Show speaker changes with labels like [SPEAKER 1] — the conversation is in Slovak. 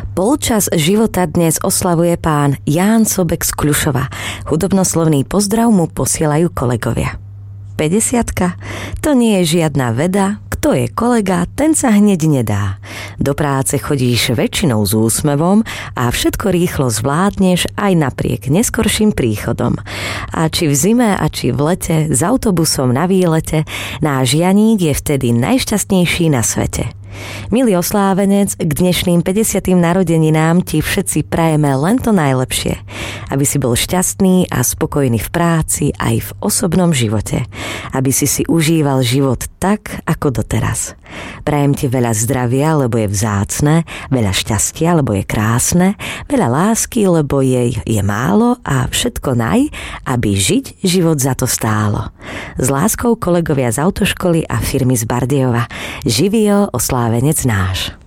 [SPEAKER 1] Polčas života dnes oslavuje pán Ján Sobek z Kľušova. Hudobnoslovný pozdrav mu posielajú kolegovia. 50-ka? To nie je žiadna veda, kto je kolega, ten sa hneď nedá. Do práce chodíš väčšinou s úsmevom a všetko rýchlo zvládneš aj napriek neskorším príchodom. A či v zime a či v lete, s autobusom na výlete, náš Janík je vtedy najšťastnejší na svete. Milý oslávenec, k dnešným 50. narodeninám ti všetci prajeme len to najlepšie, aby si bol šťastný a spokojný v práci aj v osobnom živote, aby si užíval život tak, ako doteraz. Prajem ti veľa zdravia, lebo je vzácne, veľa šťastia, lebo je krásne, veľa lásky, lebo jej je málo a všetko aby žiť život za to stálo. S láskou kolegovia z autoškoly a firmy z Bardejova. Živio, oslávenec náš.